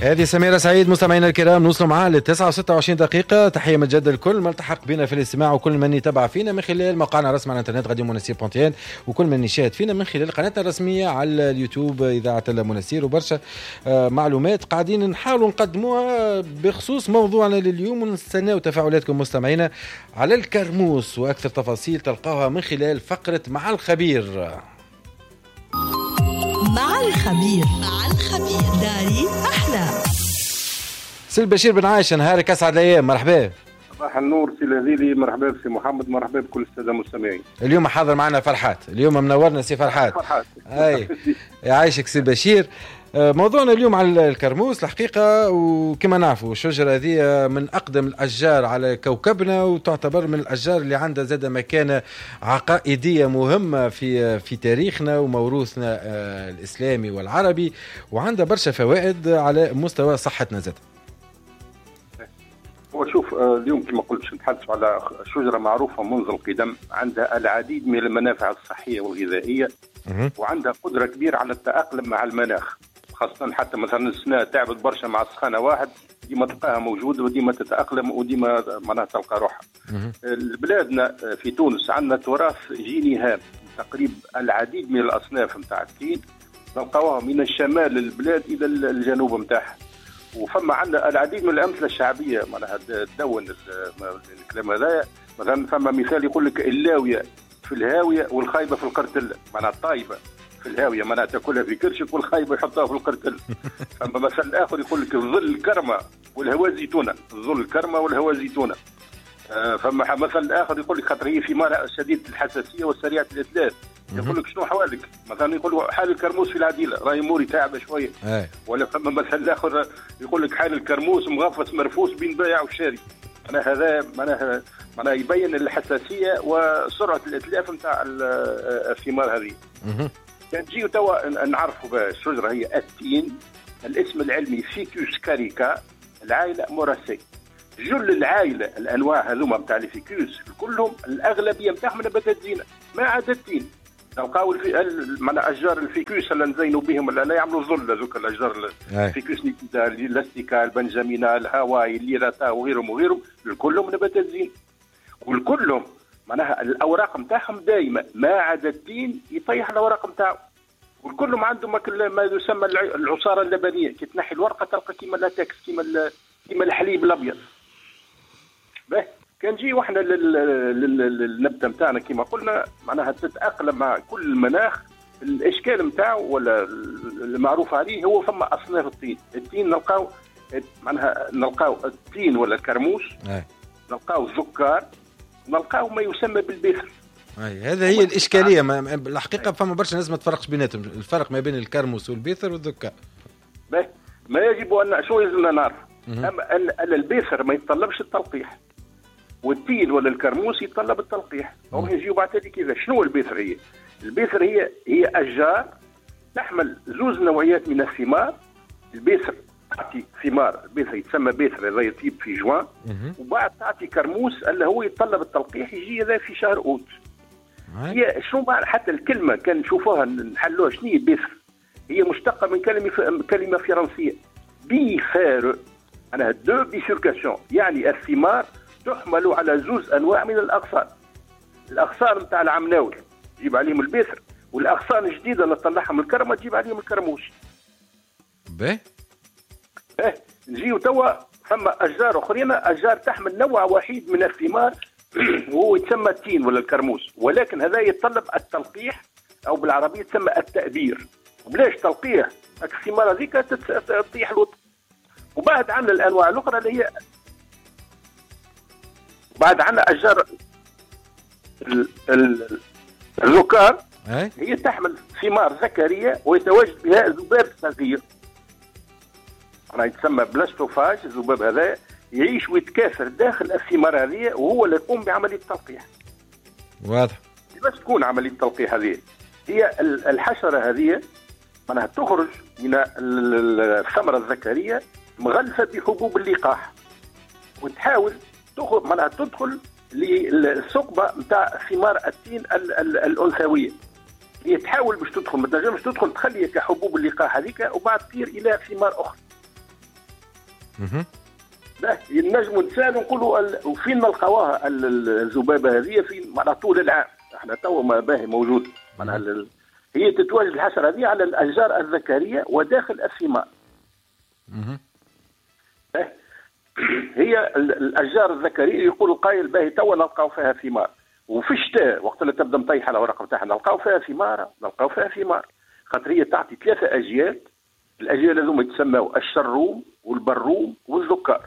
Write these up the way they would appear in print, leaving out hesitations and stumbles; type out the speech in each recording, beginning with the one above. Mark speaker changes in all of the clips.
Speaker 1: هذه سميرة سعيد. مستمعينا الكرام نوصل معها ل 29 دقيقة. تحية مجدة لكل من التحق بنا في الاستماع وكل من يتابع فينا من خلال موقعنا الرسمي على الانترنت غادي منسير بونتيان، وكل من يشاهد فينا من خلال قناتنا الرسمية على اليوتيوب إذاعة المنسير. وبرشا معلومات قاعدين نحاولوا نقدموها بخصوص موضوعنا لليوم، ونستناو تفاعلاتكم مستمعينا على الكرموس، وأكثر تفاصيل تلقاها من خلال فقرة مع الخبير.
Speaker 2: مع الخبير داري أحلى.
Speaker 1: سي بشير بن عايش، نهارك اسعد الايام. مرحبا.
Speaker 3: صباح النور سي لذيذي. مرحبا سي محمد. مرحبا بكل الساده المستمعين.
Speaker 1: اليوم حاضر معنا فرحات، اليوم منورنا سي فرحات. اي يعيشك سي بشير. موضوعنا اليوم على الكرموس الحقيقه، وكما نعرفوا الشجره هذه من اقدم الاشجار على كوكبنا، وتعتبر من الاشجار اللي عندها زاده مكانه عقائديه مهمه في تاريخنا وموروثنا الاسلامي والعربي، وعندها برشا فوائد على مستوى صحتنا زاده.
Speaker 3: وشوف اليوم كما قلت نتحدث على شجرة معروفة منذ القدم، عندها العديد من المنافع الصحية والغذائية، وعندها قدرة كبيرة على التأقلم مع المناخ، خاصة حتى مثلا السنة تعبت برشا مع السخانة واحد ديما تلقاها موجودة وديما تتأقلم وديما معناها تلقى روحها. بلادنا في تونس عندنا تراث جيني هام، تقريبا العديد من الأصناف نتاع التين نلقاوها من الشمال البلاد إلى الجنوب نتاعها، وفما عندنا العديد من الامثله الشعبيه معناها تدون الكلام هذا. مثلا فما مثال يقول لك اللاويه في الهاويه والخايبه في القرتله، معناها الطايبه في الهاويه معناها تاكلها في كرشك، والخايبه يحطها في القرتله. فما مثل اخر يقول لك الظل الكرمه والهواء زيتونه، الظل الكرمه والهواء زيتونه. فما مثل اخر يقول لك خاطر هي ثمار شديده الحساسيه والسريعه الاتلاف. يقول لك شنو حوالك؟ مثلا يقول حال الكرموس في العديله راهي موري تعبه شويه. ولا فما مثل اخر يقول لك حال الكرموس مغفص مرفوس بين بائع وشاري. انا هذا معناها يبين الحساسيه وسرعه الاتلاف نتاع الثمار هذه. كان تجيو توا نعرفوا الشجره هي التين، الاسم العلمي فيكوس كاريكا، العائله موراسي. جل العائله الانواع هذوما نتاع الفيكوس كلهم الاغلبيه نتاعهم نباتات زينه ما عدا التين. نلقاو معناها اشجار الفيكوس اللي نزينوا بهم ولا لا يعملوا ظل، هذوك الاشجار الفيكوس نيكيدا، الاستيكا، البنجامينا، الهواي، الليراتا وغيرهم كلهم نباتات زين، والكلهم معناها الاوراق نتاعهم دائما ما عدا التين يطيح الاوراق نتاعو، والكلهم عندهم ما يسمى العصاره اللبنيه، كي تنحي الورقه تلقى كيما لاتكس كيما الحليب الابيض. كان نجي وحنا للنبته نتاعنا كما قلنا معناها تتاقلم مع كل المناخ. الاشكال نتاعو ولا المعروف عليه هو فما اصناف التين نلقاو معناها نلقاو التين ولا الكرموس، نلقاو الزكار، نلقاو ما يسمى بالبيثر.
Speaker 1: هذا هي الاشكاليه. الحقيقه فما برشا ناس ما تفرقش بيناتهم، الفرق ما بين الكرموس والبيثر والذكار.
Speaker 3: ما يجب ان شو لازمنا نعرف اما ان البيثر ما يتطلبش التلقيح، والتين ولا الكرموس يتطلب التلقيح. هم يجيو بعد ذلك كذا. شنو البيثر هي؟ البيثر هي اشجار تحمل زوز نوعيات من الثمار. البيثر تعطي ثمار، البيثر يتسمى بيثر هذا يطيب في جوان، وبعد تعطي كرموس اللي هو يتطلب التلقيح يجي هذا في شهر اوت. هي شنو حتى الكلمه كان نشوفوها نحلوها شنو هي البيثر؟ هي مشتقه من كلمه فرنسيه بيفار، انا دو بيفوركاسيون، يعني الثمار تحمل على زوز انواع من الاغصان. الاغصان نتاع العمناول تجيب عليهم البيثر، والاغصان الجديده اللي طلعها من الكرمه تجيب عليهم الكرموس. نجيو توا ثم اشجار اخرين، اشجار تحمل نوع وحيد من الثمار وهو يتسمى التين ولا الكرموس، ولكن هذا يتطلب التلقيح او بالعربيه يتسمى التأبير. بلاش تلقيح الثمار هذيك تطيح الوطن. وبعد عندنا الانواع الاخرى اللي هي بعد عندنا اشجار الذكار، هي تحمل ثمار ذكريه ويتواجد بها ذباب صغير، أنا يتسمى بلاستوفاج. الذباب هذا يعيش ويتكاثر داخل الثمار هذه، وهو اللي يقوم بعمليه التلقيح.
Speaker 1: واضح.
Speaker 3: كيفاش تكون عمليه التلقيح هذه؟ هي الحشره هذه معناها تخرج من الثمره الذكريه مغلفه بحبوب اللقاح، وتحاول تخرج معناها تدخل للثقبه نتاع ثمار التين الانثويه. هي تحاول باش تدخل، ما تنجمش تدخل تخليها كحبوب اللقاح هذيك وبعد تطير الى ثمار اخرى. نجموا نتسالوا نقولوا وفين نلقاوها الذبابه هذه فين معناها طول العام. احنا توا ما باهي موجود معناها هي تتواجد الحشره هذه على الاشجار الذكريه وداخل الثمار. هي الاشجار الذكريه يقول القائل باهي توا نلقاو فيها ثمار، وفي الشتاء وقت اللي تبدا مطيحه الورقه نتاعها نلقاو فيها ثمار، خاطر هي تعطي 3 اجيال. الاجيال هذوما يتسموا الشروم والبروم والذكار.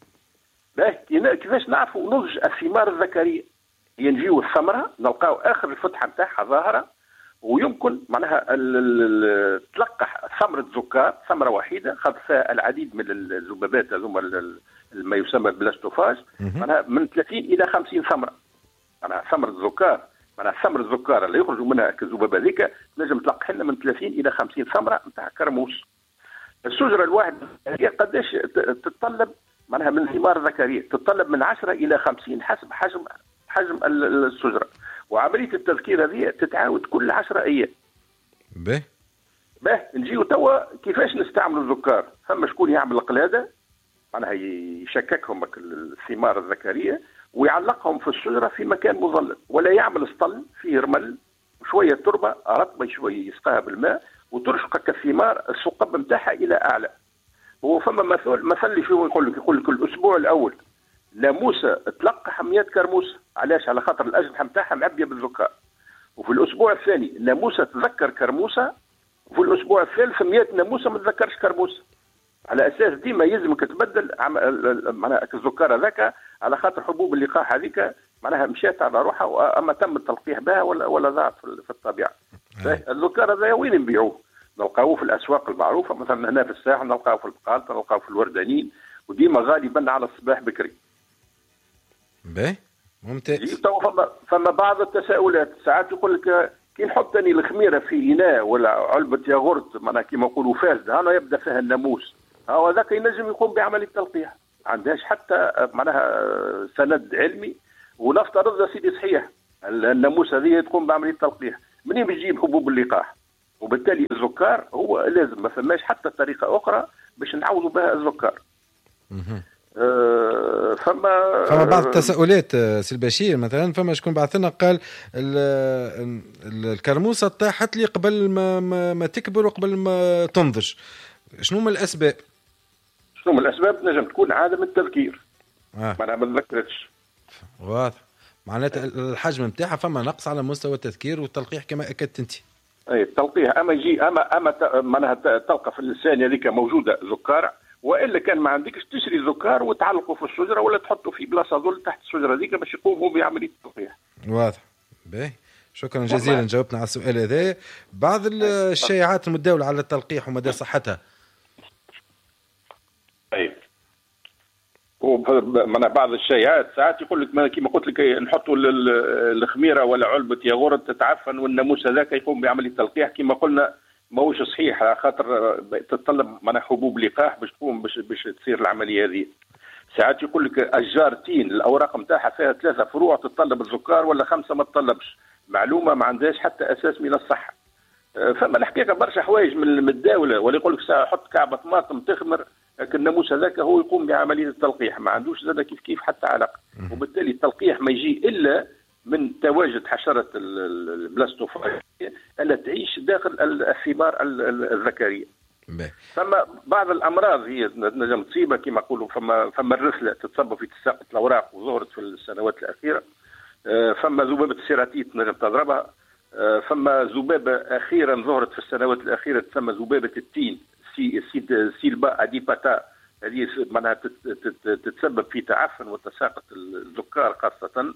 Speaker 3: كيفاش نعرفوا نضج الثمار الذكريه؟ هي نجيو الثمره نلقاو اخر الفتحه نتاعها ظاهره، ويمكن معناها تلقح ثمره ذكار، ثمره وحيده خاطر فيها العديد من الذبابات هذوما ما يسمى البلاستوفاج، معناها من 30 الى 50 ثمره. معناها ثمره ذكار، معناها ثمر الذكار اللي يخرجوا منها الذبابه ذيك تنجم تلقح لنا من 30 الى 50 ثمره نتاع كرموس. الشجره الواحده هي قداش تتطلب معناها من ثمار ذكريه؟ تتطلب من 10 الى 50 حسب حجم الشجره، وعمليه التذكير هذه تتعاود كل 10 ايام. نجيو توا كيفاش نستعملوا الذكار؟ فما شكون يعمل القلاده معناها يشككهم الثمار الذكريه ويعلقهم في الشجره في مكان مظلل، ولا يعمل اسطل فيه رمل وشويه تربه رطبه شويه يسقاها بالماء وترشق الثمار الثقب نتاعها الى اعلى. هو فما مثل شو يقول لك الاسبوع الاول ناموسه تلقح 100 كرموسه، علاش؟ على خاطر الاجنحه نتاعها معبيه بالذكار. وفي الاسبوع الثاني ناموسه تذكر كرموسه، وفي الاسبوع الثالث 100 ناموسه ما تذكرش كرموسه. على اساس ديما يلزمك تبدل معناها الذكار هذاك على خاطر حبوب اللقاح هذيك معناها مشات على روحها، اما تم التلقيح بها ولا ضاعت في الطبيعه. الذكار هذا وين نبيعوه؟ نلقاوه في الاسواق المعروفه، مثلا هنا في الساحل نلقاوه في البقالة، نلقاوه في الوردانين، وديما غالبا على الصباح بكري.
Speaker 1: ممتاز.
Speaker 3: فما بعض التساؤلات ساعات يقول لك كي نحط ثاني الخميره في اناء ولا علبه ياغورت معناها كيما نقولوا فاسده، هنا يبدا فيها الناموس، هذاك ينجم يقوم بعمليه تلقيح، ما عندهاش حتى معناها سند علمي. ونفترض يا سيدي صحيح الناموس هذه تقوم بعمليه تلقيح، منين بيجيب حبوب اللقاح؟ وبالتالي الذكار هو لازم ما فماش حتى طريقه اخرى باش نعوضوا بها الذكار.
Speaker 1: فما بعض التساؤلات سي البشير، مثلا فما شكون بعث لنا قال الكرموسه طاحت لي قبل ما تكبر وقبل ما تنضج، شنو من الاسباب؟
Speaker 3: شنو من الاسباب؟ نجم تكون عدم التذكير، معناها ما تذكرتش.
Speaker 1: واضح، معناتها الحجم نتاعها فما نقص على مستوى التذكير والتلقيح كما اكدت انت.
Speaker 3: اي التلقيح اما يجي اما معناها تلقى في الثانيه هذيك موجوده ذكار، والا كان ما عندكش تشري ذكار وتعلقوا في الشجره ولا تحطوا في بلاصه ظل تحت الشجره هذيك باش يقوموا بعمليه التلقيح.
Speaker 1: واضح. باهي، شكرا جزيلا جاوبنا على السؤال هذا. بعض الشائعات المتداوله على التلقيح ومدى صحتها.
Speaker 3: اي ومعناها بعض الشائعات ساعات يقول لك كما قلت لك نحطوا الخميره ولا علبه ياغورت تتعفن والناموس هذاك يقوم بعمليه تلقيح، كما قلنا ماهوش صحيح، على خاطر تتطلب معناها حبوب لقاح باش تقوم باش تصير العمليه هذه. ساعات يقول لك اشجار تين الاوراق نتاعها فيها 3 فروع تتطلب الذكار ولا 5 ما تطلبش، معلومه ما عندهاش حتى اساس من الصحه. فما الحقيقه برشا حوايج من الدوله، ولا يقول لك حط كعبه طماطم تخمر، لكن الناموس هذاك هو يقوم بعمليه التلقيح، ما عندوش زاد كيف حتى علاقه. وبالتالي التلقيح ما يجي الا من تواجد حشره البلاستوفاج اللي تعيش داخل الثمار الذكريه. فما بعض الامراض هي نجم تصيبها كما نقولوا، فما الرثله تتصب في تساقط الاوراق وظهرت في السنوات الاخيره. فما ذبابه السيراتيت نجم تضربها. فما ذبابه اخيرا ظهرت في السنوات الاخيره تسمى ذبابه التين سيلبا اديباتا، هذه معناها تتسبب في تعفن وتساقط الذكار خاصه.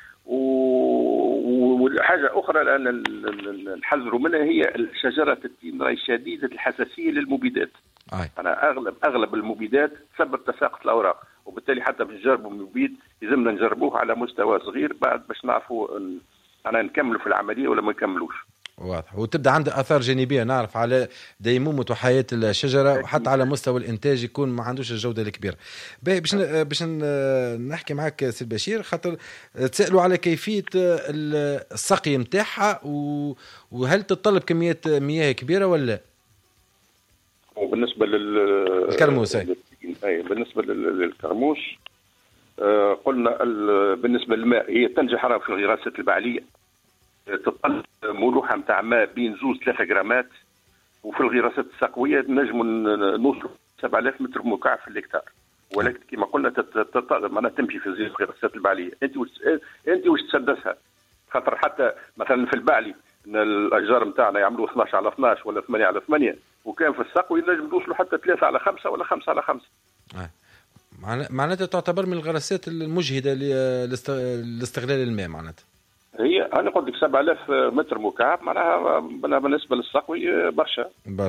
Speaker 3: وحاجه اخرى الان نحذروا منها هي شجره التين راهي شديده الحساسيه للمبيدات. انا اغلب المبيدات تسبب تساقط الاوراق، وبالتالي حتى باش نجربوا المبيد لازمنا نجربوه على مستوى صغير بعد باش نعرفوا انا نكملوا في العمليه ولا ما نكملوش.
Speaker 1: واضح. وتبدا عنده اثار جانبيه، نعرف على ديمومه وحياه الشجره، وحتى على مستوى الانتاج يكون ما عندوش الجوده الكبيره. باش نحكي معك سي البشير، خاطر تسالوا على كيفيه السقي نتاعها وهل تتطلب كميات مياه كبيره ولا؟
Speaker 3: وبالنسبه
Speaker 1: الكرموس
Speaker 3: أي بالنسبة للكرموس قلنا بالنسبة للماء هي تنجح في الغراسات البعلية، تطلب ملوحة نتاع ماء بين 2-3 جرامات، وفي الغراسات السقوية نجم نوصل 7000 متر مكعب في الهكتار. ولكن كما قلنا معناها تمشي في الغراسات البعلية، انت واش تسدسها، خاطر حتى مثلا في البعلي الاشجار نتاعنا يعملوا 12 على 12 ولا 8 على 8، وكان في السقوي نجم توصلوا حتى 3 على 5 ولا 5 على 5.
Speaker 1: معناتها تعتبر من الغراسات المجهدة لاستغلال الماء. معناتها
Speaker 3: هي انا قلت لك 7000 متر مكعب، معناها بالنسبه للسقوي برشا.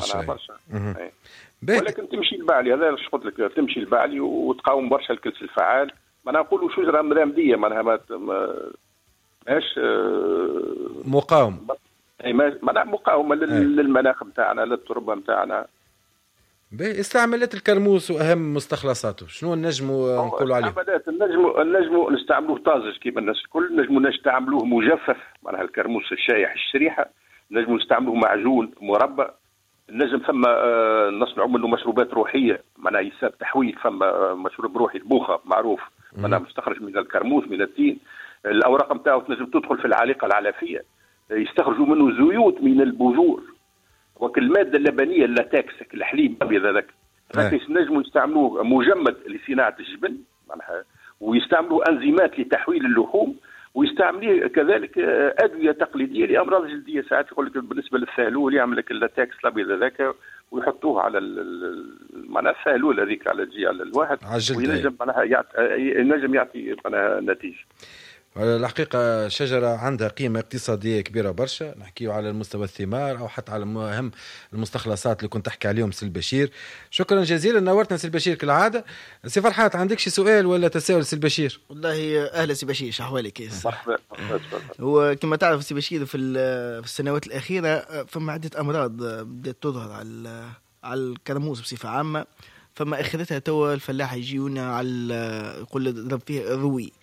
Speaker 3: ولكن تمشي البعلي، هذا اش قلت لك، تمشي البعلي وتقاوم برشا الكلس الفعال. معناها نقولوا شجره مرامديه، معناها ماهيش
Speaker 1: مقاوم،
Speaker 3: معناها مقاومه للمناخ نتاعنا، للتربه نتاعنا.
Speaker 1: استعمالات الكرموس واهم مستخلصاته شنو نجموا نقولوا عليه؟
Speaker 3: النجم نستعملوه طازج كيما الناس الكل، نجم نستعملوه مجفف، معناها الكرموس الشايح الشريحه، نجم نستعملوه معجون مربى، النجم ثم نصنعوا منه مشروبات روحيه، معناها يساب تحويل، فما مشروب روحي البوخه معروف، معناها مستخرج من الكرموس من التين. الاوراق نتاعو تنجم تدخل في العالقه العلفيه، يستخرجوا منه زيوت من البذور، وكل الماده اللبنيه اللاتكس الحليب الابيض هذاك نجموا يستعملوه مجمد لصناعه الجبن، معناها ويستعملوا انزيمات لتحويل اللحوم، ويستعملوه كذلك ادويه تقليديه لامراض جلديه. ساعات يقول لك بالنسبه للثهلول يعمل لك اللاتكس الابيض هذاك ويحطوه على معناها الثهلول هذيك على تجي على الواحد، وينجم معناها ينجم يعطي معناها نتيجه.
Speaker 1: الحقيقة شجرة عندها قيمة اقتصادية كبيرة برشا، نحكيه على المستوى الثمار أو حتى على أهم المستخلصات اللي كنت تحكي عليهم سي البشير. شكرا جزيلا، نورتنا سي البشير كالعادة. سي فرحات، عندك شي سؤال ولا تساؤل سي البشير؟
Speaker 4: والله أهلا سي بشير، شحوالك؟ هو كما تعرف سي بشير في السنوات الأخيرة فما عدة أمراض بدأت تظهر على الكرموس بصفة عامة، فما أخذتها توا الفلاح يجيونا على يقول ضرب فيه الروي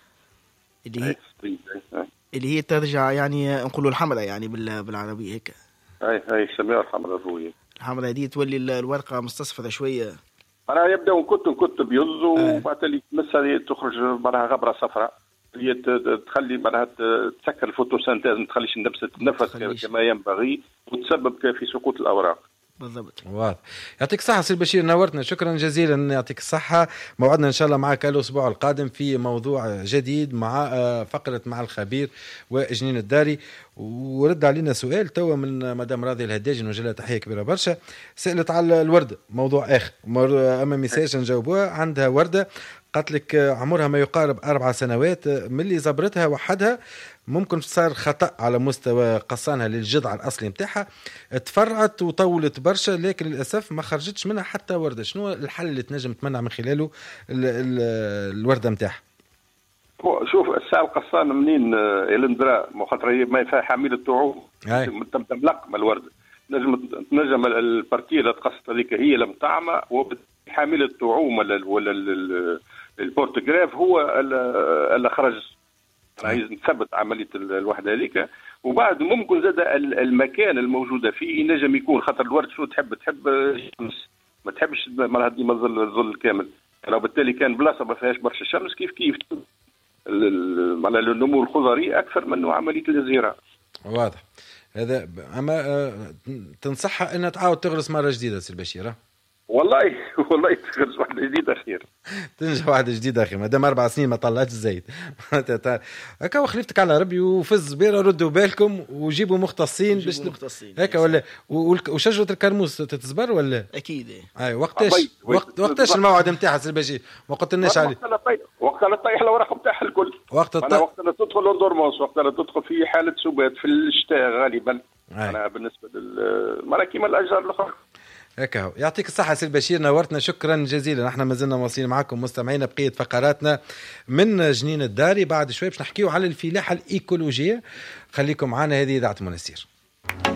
Speaker 4: اللي هي ترجع يعني نقولوا الحمراء يعني بالعربية هيك.
Speaker 3: هاي سميها الحمراء الروية.
Speaker 4: الحمراء دي تولي الورقة مستصفرة شوية.
Speaker 3: أنا يبدأ كنت بيض وبعد اللي تمسها تخرج معناها غبرة صفراء، هي تخلي معناها تسكر الفوتوسينتيز، ما تخليش النفس تتنفس كما ينبغي، وتسبب في سقوط الأوراق.
Speaker 4: بالضبط.
Speaker 1: واضح. يعطيك الصحة سي البشير، نورتنا، شكرا جزيلا، يعطيك الصحة. موعدنا إن شاء الله معك الأسبوع القادم في موضوع جديد مع فقرة مع الخبير وجنين الداري. ورد علينا سؤال توا من مدام راضي الهداجي، نوجه لها تحية كبيرة برشا، سألت على الوردة، موضوع آخر، أما ميساج نجاوبوها. عندها وردة قالت لك عمرها ما يقارب 4 سنوات، ملي زبرتها وحدها ممكن صار خطأ على مستوى قصانها للجذع الأصلي متاعها، تفرعت وطولت برشا، لكن للأسف ما خرجتش منها حتى وردة. شنو الحل اللي تنجم تمنع من خلاله الوردة متاعها؟
Speaker 3: شوف الساعة القصان منين الندرا خاطر ما فيها حاملة طعوم تملق الوردة، نجم البارتيه اللي تقصت هذيك هي المطعمة، وحاملة الطعوم ولا البورتغراف هو اللي خرج. عايز نثبت عمليه الوحده هذيك، وبعد ممكن زاد المكان الموجوده فيه نجم يكون، خاطر الورد شو تحب الشمس، ما تحبش مرة ديما الظل كامل، لو بالتالي كان بلاصه ما فيهاش برشا شمس كيف معناها النمو الخضري اكثر منه عمليه الازهراء.
Speaker 1: واضح هذا. اما تنصحها انها تعاود تغرس مره جديده سي البشير؟
Speaker 3: والله تخرج واحدة جديدة خير،
Speaker 1: تنجح واحدة جديدة أخي، ما دام 4 سنين ما طلعتش الزيت. هكا وخليفتك على ربي وفز بيرة، ردوا بالكم وجيبوا مختصين باش هكا ولا وشجرة الكرموس تتزبر ولا؟
Speaker 4: أكيد.
Speaker 1: أي وقتاش الموعد نتاعها سي البشير؟ ما قلتلناش عليه.
Speaker 3: وقتها تطيح الورق نتاعها الكل. وقتها تدخل للدورمونس، وقتها تدخل في حالة سبات في الشتاء غالبا. أنا بالنسبة لل كيما الأشجار الأخرى.
Speaker 1: هكا. يعطيك الصحة سي البشير، نورتنا، شكرا جزيلا. احنا ما زلنا مواصلين معكم مستمعينا بقية فقراتنا من جنين الداري. بعد شوي باش نحكيو على الفلاحة الإيكولوجية، خليكم معنا، هذه إذاعة منسير.